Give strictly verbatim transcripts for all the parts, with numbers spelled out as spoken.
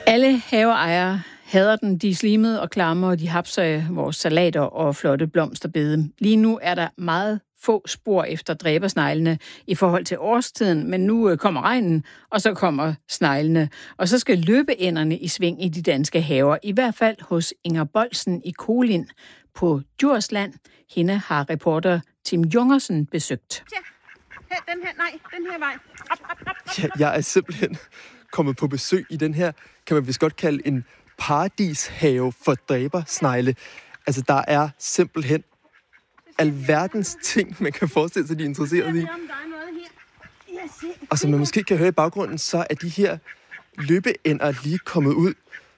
Alle haveejere hader den. De er slimede og klamme, og de hapser vores salater og flotte blomsterbede. Lige nu er der meget få spor efter dræbersneglene i forhold til årstiden, men nu kommer regnen, og så kommer sneglene. Og så skal løbeænderne i sving i de danske haver, i hvert fald hos Inger Bolsen i Kolind på Djursland. Hende har reporter Tim Jungersen besøgt. Ja, her, den her, nej, den her vej. Op, op, op, op. Ja, jeg er simpelthen kommet på besøg i den her, kan man vist godt kalde en paradishave for dræbersnegle. Altså, der er simpelthen alverdens ting, man kan forestille sig, de er interesseret i. Og som man måske kan høre i baggrunden, så er de her løbeænder lige kommet ud.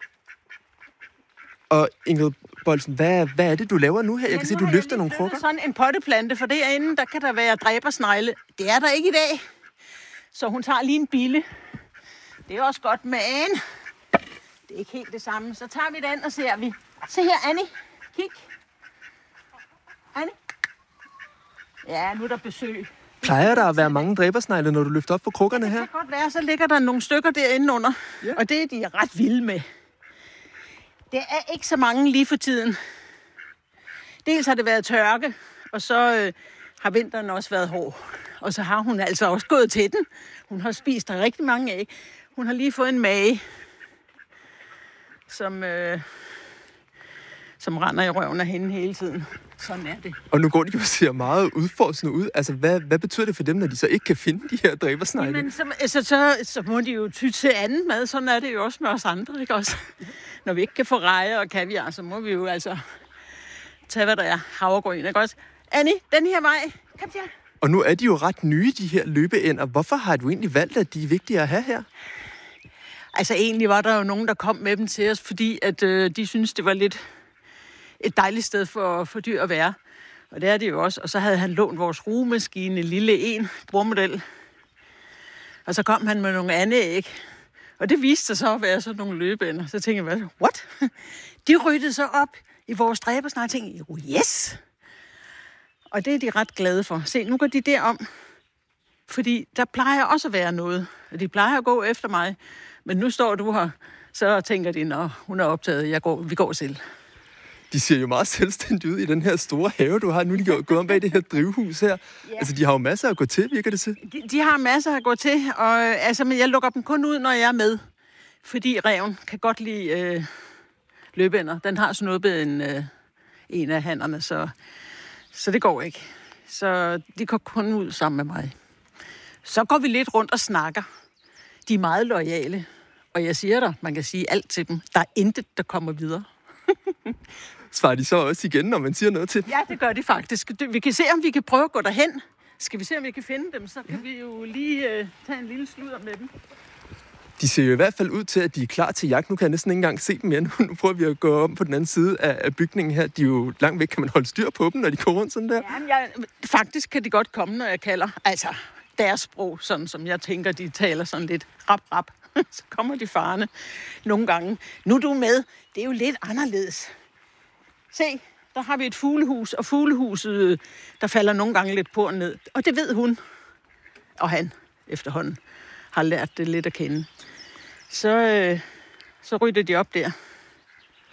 Og Ingrid Bolsen, hvad, hvad er det, du laver nu her? Jeg kan se, du løfter nogle krukker. Sådan en potteplante, for derinde, der kan der være dræbersnegle. Det er der ikke i dag. Så hun tager lige en bille. Det er også godt, men det er ikke helt det samme. Så tager vi den, og ser vi. Se her, Annie. Kig. Annie. Ja, nu er der besøg. Plejer der at være mange dræbersnegle, når du løfter op på krukkerne her? Det kan godt være, så ligger der nogle stykker derinde under. Ja. Og det er de ret vilde med. Det er ikke så mange lige for tiden. Dels har det været tørke, og så øh, har vinteren også været hård. Og så har hun altså også gået til den. Hun har spist der rigtig mange æg. Hun har lige fået en mage, som, øh, som render i røven af hende hele tiden. Sådan er det. Og nu går de jo og ser meget udforskende ud. Altså, hvad, hvad betyder det for dem, når de så ikke kan finde de her dræbersnegle? Jamen, så, så, så, så må de jo ty til anden mad. Sådan er det jo også med os andre, ikke også? Når vi ikke kan få rejer og kaviar, så må vi jo altså tage, hvad der er. Havregryn, ikke også? Annie, den her vej. Kom her. Og nu er de jo ret nye, de her løbeænder. Hvorfor har du egentlig valgt, at de er vigtige at have her? Altså, egentlig var der jo nogen, der kom med dem til os, fordi at, øh, de synes det var lidt et dejligt sted for, for dyr at være. Og det er det jo også. Og så havde han lånt vores rugemaskine, lille en, brormodel. Og så kom han med nogle andre æg. Og det viste sig så at være sådan nogle løbeænder. Så tænkte jeg, what? De ryddede så op i vores dræbersnegle. Jeg tænkte, oh, yes! Og det er de ret glade for. Se, nu går de derom. Fordi der plejer også at være noget. Og de plejer at gå efter mig. Men nu står du her, så tænker de, nå, hun er optaget, jeg går, vi går selv. De ser jo meget selvstændige ud i den her store have, du har. Nu er de gået om bag det her drivhus her. Ja. Altså, de har jo masser at gå til, virker det til. De, de har masser at gå til, og altså, men jeg lukker dem kun ud, når jeg er med. Fordi ræven kan godt lide øh, løbeænder. Den har snuppet en, øh, en af hannerne, så, så det går ikke. Så de går kun ud sammen med mig. Så går vi lidt rundt og snakker. De er meget loyale. Og jeg siger dig, man kan sige alt til dem. Der er intet, der kommer videre. Svarer de så også igen, når man siger noget til dem? Ja, det gør de faktisk. Vi kan se, om vi kan prøve at gå derhen. Skal vi se, om vi kan finde dem, så kan ja. vi jo lige uh, tage en lille sludder med dem. De ser jo i hvert fald ud til, at de er klar til jagt. Nu kan jeg næsten ikke engang se dem mere. Nu prøver vi at gå om på den anden side af bygningen her. De er jo langt væk. Kan man holde styr på dem, når de går rundt sådan der? Ja, jeg, faktisk kan de godt komme, når jeg kalder. Altså, deres sprog, sådan som jeg tænker, de taler sådan lidt rap, rap. Så kommer de farne nogle gange. Nu er du med. Det er jo lidt anderledes. Se, der har vi et fuglehus, og fuglehuset, der falder nogle gange lidt på og ned. Og det ved hun, og han efterhånden har lært det lidt at kende. Så, øh, så ryger de op der.